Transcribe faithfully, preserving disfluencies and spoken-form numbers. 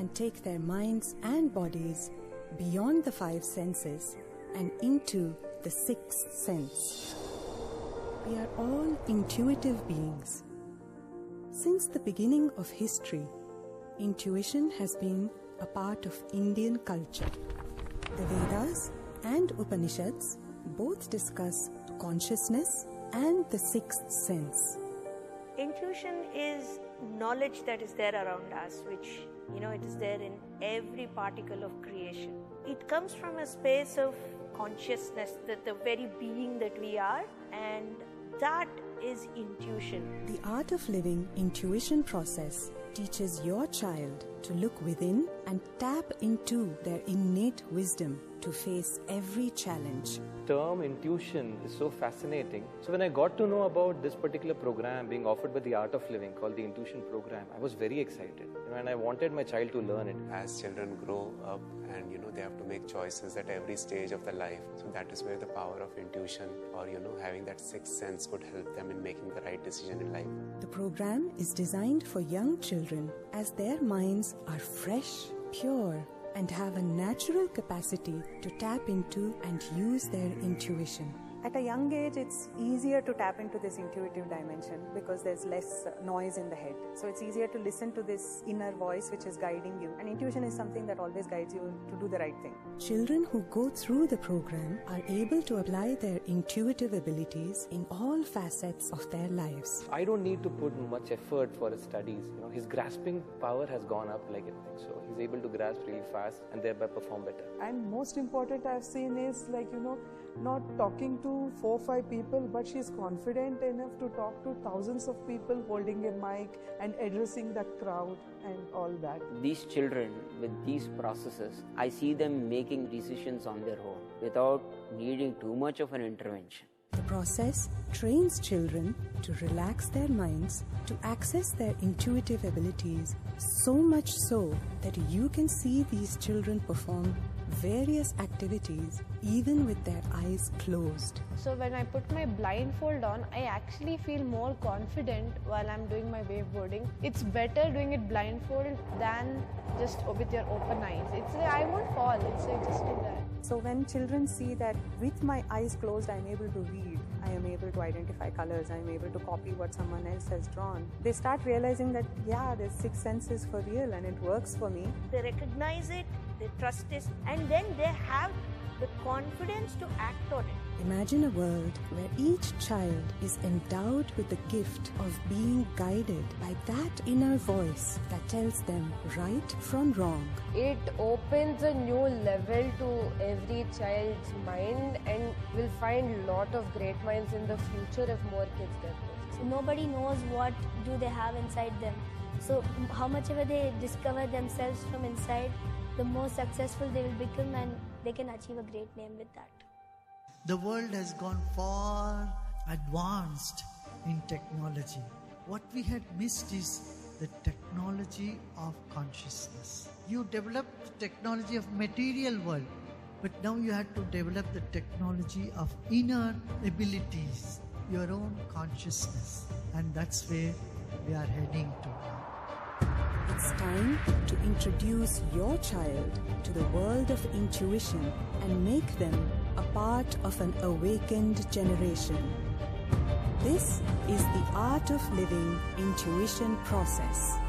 and take their minds and bodies beyond the five senses and into the sixth sense. We are all intuitive beings. Since the beginning of history, intuition has been a part of Indian culture. The Vedas and Upanishads both discuss consciousness and the sixth sense. Intuition is knowledge that is there around us, which, you know, it is there in every particle of creation. It comes from a space of consciousness, that the very being that we are, and that is intuition. The Art of Living intuition process teaches your child to look within and tap into their innate wisdom to face every challenge. The term intuition is so fascinating. So when I got to know about this particular program being offered by the Art of Living called the Intuition Program, I was very excited. You know, and I wanted my child to learn it. As children grow up and you know they have to make choices at every stage of their life, so that is where the power of intuition or you know having that sixth sense could help them in making the right decision in life. The program is designed for young children as their minds are fresh, pure, and have a natural capacity to tap into and use their intuition. At a young age, it's easier to tap into this intuitive dimension because there's less noise in the head. So it's easier to listen to this inner voice which is guiding you. And intuition is something that always guides you to do the right thing. Children who go through the program are able to apply their intuitive abilities in all facets of their lives. I don't need to put much effort for his studies. You know, his grasping power has gone up like anything. So he's able to grasp really fast and thereby perform better. And most important I've seen is like, you know, not talking to four or five people, but she's confident enough to talk to thousands of people holding a mic and addressing the crowd and all that. These children with these processes, I see them making decisions on their own without needing too much of an intervention. The process trains children to relax their minds, to access their intuitive abilities, so much so that you can see these children perform various activities even with their eyes closed. So when I put my blindfold on, I actually feel more confident while I'm doing my waveboarding. It's better doing it blindfold than just with your open eyes. It's like I won't fall, it's like just do that. So when children see that with my eyes closed I'm able to read, I am able to identify colors, I am able to copy what someone else has drawn, they start realizing that yeah, this sixth sense is for real and it works for me. They recognize it, they trust it, and then they have the confidence to act on it. Imagine a world where each child is endowed with the gift of being guided by that inner voice that tells them right from wrong. It opens a new level to every child's mind and will find a lot of great minds in the future if more kids get this. So nobody knows what do they have inside them. So how much ever they discover themselves from inside, the more successful they will become and they can achieve a great name with that. The world has gone far advanced in technology. What we had missed is the technology of consciousness. You developed the technology of material world, but now you had to develop the technology of inner abilities, your own consciousness, and that's where we are heading to now. It's time to introduce your child to the world of intuition and make them a part of an awakened generation. This is the Art of Living Intuition Process.